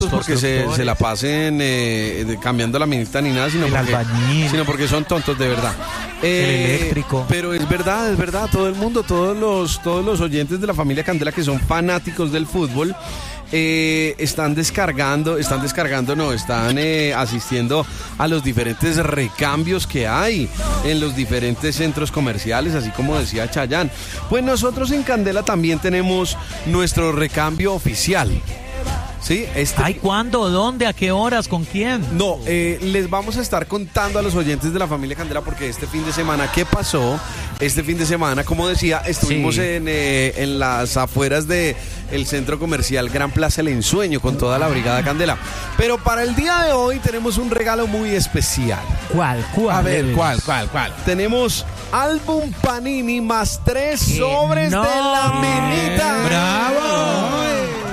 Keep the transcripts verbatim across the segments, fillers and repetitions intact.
porque se, se la pasen eh, cambiando la minita ni nada, sino el porque, albañil, sino porque son tontos de verdad. Eh, el eléctrico. Pero es verdad, es verdad, todo el mundo, todos los, todos los oyentes de la familia Candela que son fanáticos del fútbol, eh, están descargando, están descargando, no, están eh, asistiendo a los diferentes recambios que hay en los diferentes centros comerciales, así como decía Chayanne. Pues nosotros en Candela también tenemos nuestro recambio oficial. Sí, este... Ay, ¿cuándo? ¿Dónde? ¿A qué horas? ¿Con quién? No, eh, les vamos a estar contando a los oyentes de la familia Candela porque este fin de semana, ¿qué pasó? Este fin de semana, como decía, estuvimos sí. en, eh, en las afueras del centro comercial Gran Plaza El Ensueño con toda la brigada Candela. Pero para el día de hoy tenemos un regalo muy especial. ¿Cuál? ¿Cuál? A ver, ¿cuál? ¿Cuál? ¿Cuál? Tenemos álbum Panini más tres ¿Qué? sobres no. de la minita. ¡Bravo!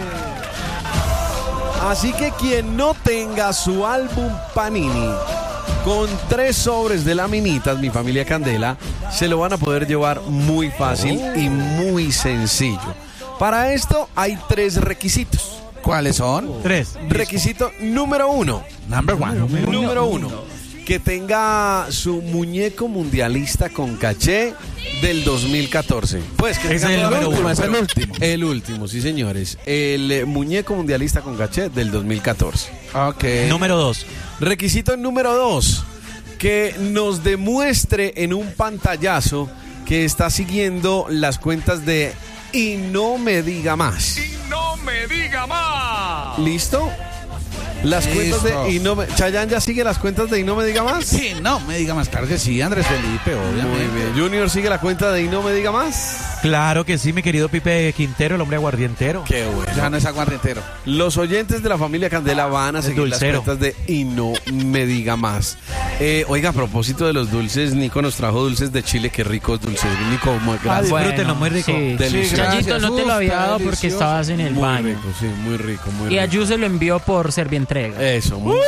Así que quien no tenga su álbum Panini con tres sobres de la Minitas, mi familia Candela, se lo van a poder llevar muy fácil y muy sencillo. Para esto hay tres requisitos. ¿Cuáles son? Tres. Requisito número uno. Number one. Número, número uno. Que tenga su muñeco mundialista con caché del dos mil catorce. Pues que es el número uno, es el último. El último, sí señores. El eh, muñeco mundialista con caché del dos mil catorce. Ok. Número dos. Requisito número dos. Que nos demuestre en un pantallazo que está siguiendo las cuentas de Y No Me Diga Más. Y no me diga más. ¿Listo? Las Listo. cuentas de Y No Me... ¿Chayanne ya sigue las cuentas de Y No Me Diga Más? Sí, no me diga más, claro que sí, Andrés Felipe, obviamente. Muy bien. Junior sigue la cuenta de Y No Me Diga Más. Claro que sí, mi querido Pipe Quintero, el hombre aguardientero. Qué bueno. Ya no es aguardientero. Los oyentes de la familia Candela van a El seguir dulcero. las cuentas de Y No Me Diga Más. Eh, oiga, a propósito de los dulces, Nico nos trajo dulces de Chile. Qué ricos dulces. Nico, muy Ah, gracias. disfrútenlo, muy rico. Sí. Delicioso. Sí, gracias. Chayito, no te lo había Uf, dado porque delicioso. estabas en el Muy baño. rico, sí, muy rico, muy Y a rico. Yu se lo envió por Servientrega. Eso, muy bien.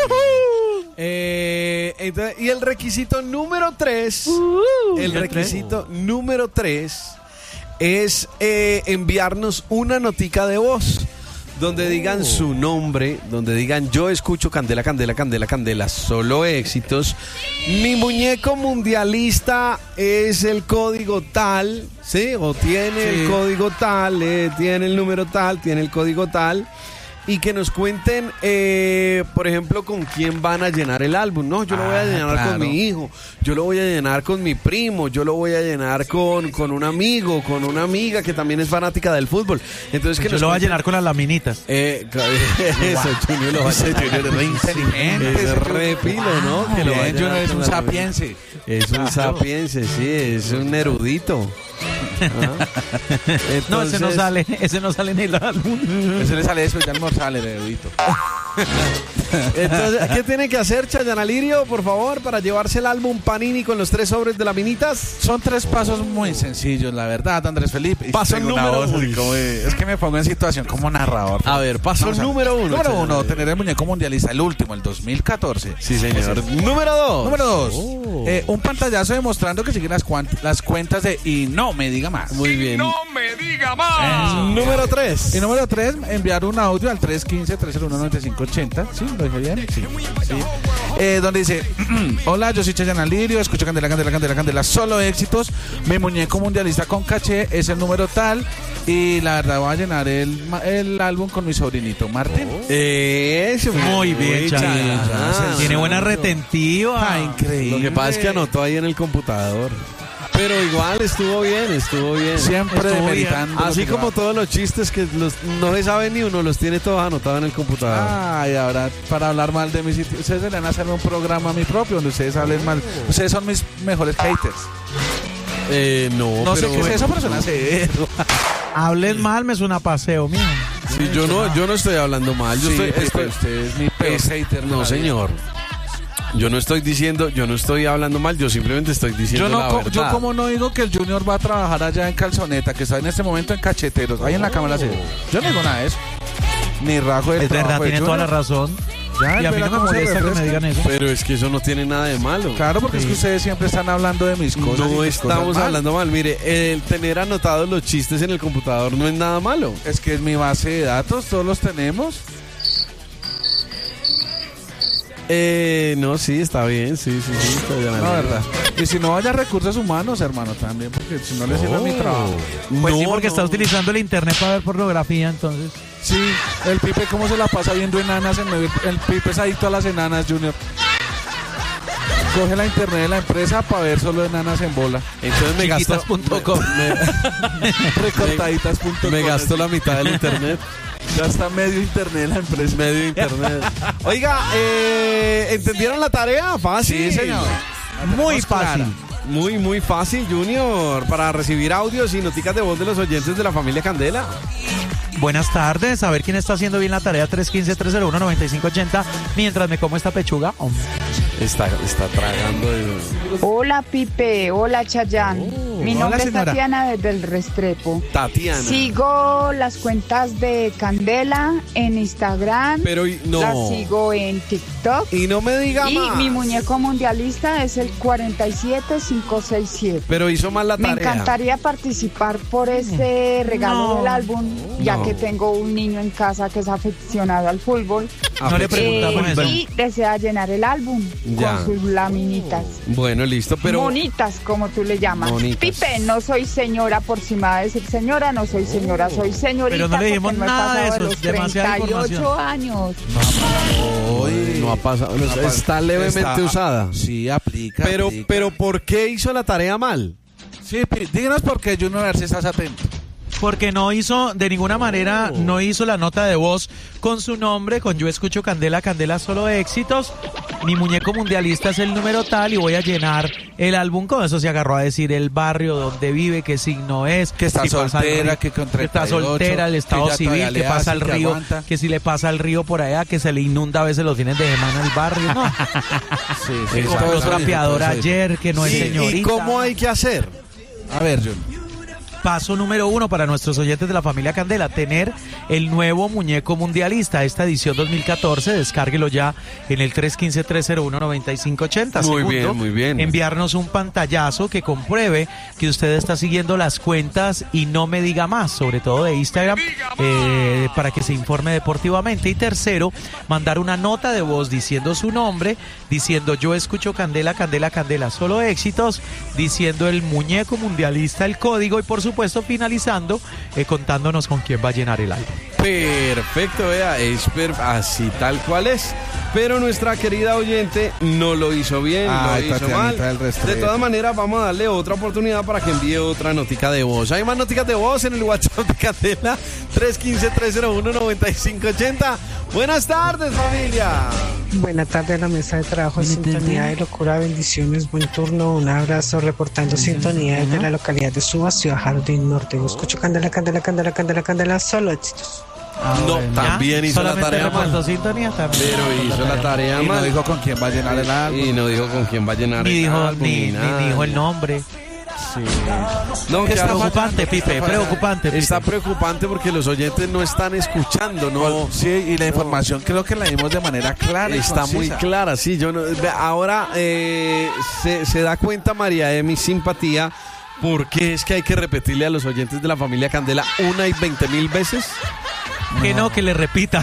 Eh, entonces, y el requisito número tres, el requisito número tres es eh, enviarnos una notica de voz donde digan su nombre, donde digan yo escucho Candela, Candela, Candela, Candela, solo éxitos. Mi muñeco mundialista es el código tal, ¿sí? O tiene Sí. el código tal, eh, tiene el número tal, tiene el código tal. Y que nos cuenten, eh, por ejemplo, con quién van a llenar el álbum. No, yo lo voy a Ah, llenar claro. con mi hijo, yo lo voy a llenar con mi primo, yo lo voy a llenar con, con un amigo, con una amiga que también es fanática del fútbol. Entonces que Yo nos lo voy a cuenten- llenar con las laminitas. Eh, eso, Junior lo va a hacer. Junior es re inteligente. Es re pilo, ¿no? Que lo va a Bien, Junior llenar es con un la- sapiense. Es un sapiense, sí, es un erudito. ¿Ah? No, ese no Entonces- sale, ese no sale en el álbum. Eso le sale después de almorzar, el dedito. Entonces, ¿qué tiene que hacer Chayanne Alirio, por favor, para llevarse el álbum Panini con los tres sobres de las Minitas? Son tres pasos muy sencillos, la verdad, Andrés Felipe. Y Paso tengo una número voz uno. así como de- Es que me pongo en situación como narrador. A ver, paso Vamos a- número uno. Número Chayanne uno, Alirio. tener el muñeco mundialista, el último, el dos mil catorce. Sí, señor. Número dos. Número dos, Oh. eh, un pantallazo demostrando que sigue las, cuan- las cuentas de Y No Me Diga Más. Muy bien. No me diga más. Número tres. Y número tres, enviar un audio al tres uno cinco, tres cero uno, nueve cinco ocho cero. ¿Sí? ¿Lo dije bien? Sí. Sí. Eh, donde dice, hola, yo soy Chayanne Alirio, escucho Candela, Candela, Candela, Candela, solo éxitos. Mi muñeco mundialista con caché es el número tal. Y la verdad voy a llenar el, ma- el álbum con mi sobrinito Martín. Eso, Muy bien, Chayanne. Chayanne. Tiene buena retentiva. Ah, increíble. Lo que pasa es que anotó ahí en el computador. Pero igual estuvo bien, estuvo bien. Siempre Estuvo demeritando. Así lo que como yo todos los chistes que los, no se sabe ni uno, los tiene todos anotados en el computador. hago. Ay, ahora para hablar mal de mi sitio, ustedes deberían hacerme un programa a mí propio donde ustedes hablen mal. Ustedes son mis mejores haters. Eh, no, No sé pero qué es bueno. eso, pero suena serio. Hablen mal, me suena a paseo, mijo. Sí, yo no, yo no estoy hablando mal. Yo Sí, estoy, Pipe, estoy- usted es mi peor es- hater de No, la señor. Yo no estoy diciendo, yo no estoy hablando mal, yo simplemente estoy diciendo Yo no, la co- verdad. yo como no digo que el Junior va a trabajar allá en Calzoneta, que está en este momento en Cacheteros, ahí en la cámara se ve. Yo no digo nada de eso. Ni rajo del Es verdad, trabajo de tiene toda la Junior. razón. Ya, Y a mí verá no me cómo se molesta que me refresca. digan eso. Pero es que eso no tiene nada de malo. Claro, porque es que Sí. ustedes siempre están hablando de mis cosas. y No mis cosas estamos mal. hablando mal. Mire, el tener anotados los chistes en el computador no es nada malo. Es que es mi base de datos, todos los tenemos. Eh, no, sí, está bien, sí, sí, sí. Está bien, No, verdad. Y si no vaya recursos humanos, hermano, también, porque si no le sirve a mi trabajo. Pues sí, No, porque no. está utilizando el internet para ver pornografía, entonces. Sí, el Pipe cómo se la pasa viendo enanas en medio. El Pipe es adicto a las enanas, Junior. Coge la internet de la empresa para ver solo enanas en bola. Entonces me gastó, Chiquitas punto com. me, Recortaditas punto com. me gastó la mitad del internet. Ya está medio internet en la empresa. Medio internet. Oiga, eh, ¿entendieron la tarea? Fácil. Sí, señor. Muy Tenemos clara. fácil. Muy, muy fácil, Junior, para recibir audios y noticas de voz de los oyentes de la familia Candela. Buenas tardes, a ver quién está haciendo bien la tarea. Tres uno cinco, tres cero uno, nueve cinco ocho cero. Mientras me como esta pechuga. Oh. Está, está tragando. el- Hola Pipe, hola Chayán. Mi hola, nombre es señora. Tatiana desde el Restrepo. Tatiana. Sigo las cuentas de Candela en Instagram. Pero y- no. Las sigo en TikTok. Y no me diga Y más. mi muñeco mundialista es el cuarenta y siete cinco sesenta y siete. Pero hizo mal la Me tarea. encantaría participar por este regalo No. del álbum, ya No. que tengo un niño en casa que es aficionado al fútbol. No le Afección. preguntamos Eh, eso. y desea llenar el álbum Ya. con sus laminitas. Bueno, listo, pero. Bonitas, como tú le llamas. Bonitas. Pipe, no soy señora, por si me va a decir señora, no soy señora, soy señorita. Pero no le dijimos porque no he nada de pasado eso, los demasiada treinta y ocho información. años. Uy, no ha pasado. No pasa- está levemente está- usada. Sí, aplica. Pero, aplica. pero, ¿por qué hizo la tarea mal? Sí, Pi, díganos por qué, Junior, a ver si estás atento. Porque no hizo, de ninguna manera, no hizo la nota de voz con su nombre, con Yo Escucho Candela, Candela Solo Éxitos. Mi muñeco mundialista es el número tal y voy a llenar el álbum con eso. Se agarró a decir el barrio donde vive, qué signo es. Que está si pasa al soltera, río, que con está treinta y ocho, soltera, el que estado ya todavía civil, le que pasa hace, al que río, aguanta. que si le pasa al río por allá, que se le inunda a veces los fines de semana el barrio. No, Sí, que sí, compró todo eso trapeador dijo, todo eso ayer, que no es Sí, señorita. ¿y cómo hay que hacer? dijo. A ver, Junior. Paso número uno para nuestros oyentes de la familia Candela, tener el nuevo muñeco mundialista, esta edición dos mil catorce, descárguelo ya en el tres uno cinco, tres cero uno, nueve cinco ocho cero. Muy Segundo, bien, muy bien. enviarnos un pantallazo que compruebe que usted está siguiendo las cuentas y no me diga más, sobre todo de Instagram, eh, para que se informe deportivamente. Y tercero, mandar una nota de voz diciendo su nombre, diciendo Yo Escucho Candela, Candela, Candela, Solo Éxitos, diciendo el muñeco mundialista, el código y por supuesto finalizando eh, contándonos con quién va a llenar el álbum. Perfecto, vea, es per- así tal cual es. Pero nuestra querida oyente no lo hizo bien, Ay, lo hizo Tatianita mal. del Restrepo. De todas maneras, vamos a darle otra oportunidad para que envíe otra notica de voz. Hay más noticas de voz en el WhatsApp de Candela, tres uno cinco, tres cero uno, nueve cinco ocho cero. Buenas tardes, familia. Buena tarde a la mesa de trabajo, sintonía de locura, bendiciones, buen turno, un abrazo, reportando sintonía desde la localidad de Suba, Ciudad Jardín Norte. Yo escucho Candela, Candela, Candela, Candela, Candela, solo éxitos. No, bueno, también ya, hizo la solamente tarea reportó mal. sintonía también. Pero hizo la tarea Y no mal. dijo con quién va a llenar el álbum. Y no dijo con quién va a llenar Ni el dijo, álbum, ni, ni nada. dijo el nombre. No, ¿Qué que está Preocupante, Pipe, está preocupante. Pipe. Está preocupante porque los oyentes no están escuchando, ¿no? Sí, y la información creo que la dimos de manera clara. y Está muy concisa. clara, sí. Yo no, ve, ahora eh, se, se da cuenta María de mi simpatía. ¿Por qué es que hay que repetirle a los oyentes de la familia Candela una y veinte mil veces? Que no, que le repita.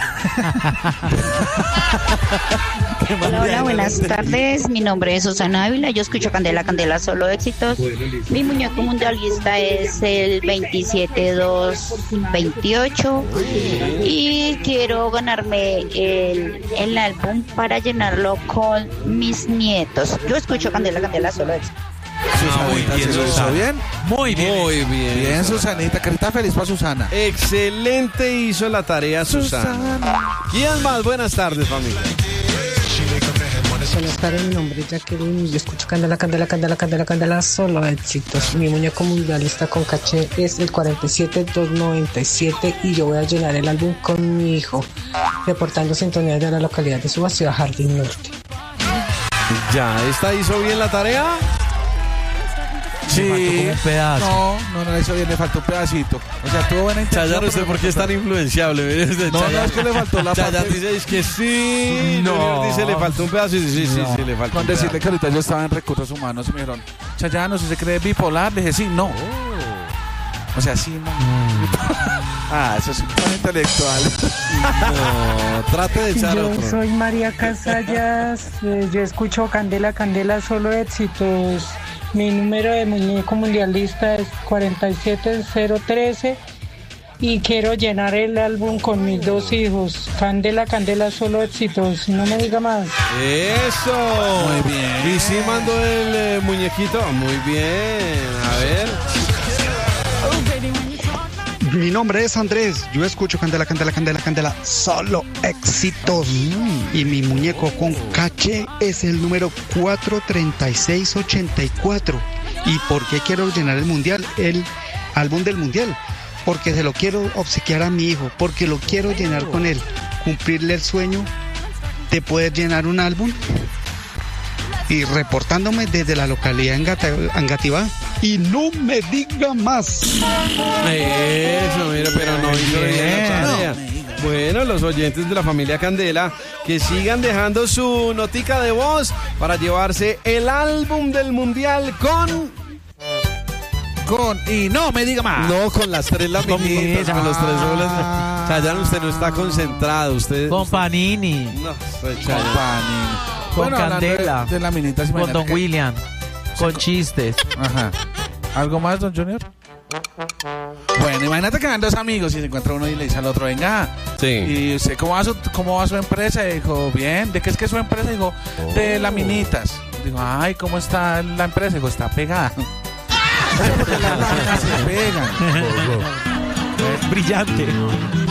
Hola, hola, buenas tardes. Mi nombre es Susana Ávila. Yo escucho Candela, Candela Solo Éxitos. Mi muñeco mundialista es el veintisiete dos veintiocho y quiero ganarme el, el álbum para llenarlo con mis nietos. Yo escucho Candela, Candela Solo Éxitos. Susanita, muy bien, ¿sí lo hizo Susana. bien? Muy bien. Muy bien. Bien, Susanita, carita feliz para Susana. Excelente hizo la tarea Susana. ¿Quién más? Buenas tardes, familia. Buenas tardes, mi nombre es Jacqueline y yo escucho Candela, Candela, Candela, Candela, Candela, solo éxitos. Mi muñeco mundialista con caché es el cuarenta y siete dos noventa y siete y yo voy a llenar el álbum con mi hijo, reportando sintonía de la localidad de Suba, Ciudad Jardín Norte. Ya, ¿esta hizo bien la tarea? Sí. Le faltó como un pedazo. No, no, no le hizo bien, le faltó un pedacito. O sea, tuvo buena intención. Chayanne, ¿usted pero por qué es tan influenciable? Mire, usted, No, no, Chayanne- es que le faltó la Chayanne parte- dice es que sí. No. Junior dice le faltó un pedazo y dice sí, sí, sí, le faltó Con un decirle pedazo. que ahorita yo estaba en recursos humanos y me dijeron, Chayano, ¿si se cree bipolar? Le dije, sí, no. O sea, sí, no. Ah, eso es un plan intelectual. No, trate de echar Yo otro. soy María Casallas, eh, yo escucho Candela, Candela, solo éxitos. Mi número de muñeco mundialista es cuarenta y siete cero trece y quiero llenar el álbum con mis dos hijos. Candela, Candela, solo éxitos, no me diga más. Eso. Muy bien. Y sí mandó el eh, muñequito. Muy bien. A ver. Mi nombre es Andrés, yo escucho Candela, Candela, Candela, Candela, solo éxitos. Y mi muñeco con caché es el número cuatro treinta y seis ochenta y cuatro. ¿Y por qué quiero llenar el mundial? El álbum del mundial. Porque se lo quiero obsequiar a mi hijo, porque lo quiero llenar con él. Cumplirle el sueño de poder llenar un álbum. Y reportándome desde la localidad de Engativá. Y no me diga más. Eso, mira, pero no hizo bien la tarea. Bueno, los oyentes de la familia Candela que sigan dejando su notica de voz para llevarse el álbum del mundial con... Con y no me diga más. No, con las tres laminitas, con los tres soles. Ah. Chayanne, usted no está concentrado. Usted. Con Panini, No, soy Con Chayanne. Panini. con Bueno, hablando Candela, de, de laminitas, con imagínate Don que- William, con chistes. Ajá. ¿Algo más, don Junior? Bueno, imagínate que van dos amigos y se encuentra uno y le dice al otro, venga. Sí. ¿Y usted cómo va su, cómo va su empresa? Y dijo, bien. ¿De qué es que es su empresa? Dijo, de laminitas. Dijo, ay, ¿cómo está la empresa? Dijo, está pegada. Porque las láminas se pegan. Brillante.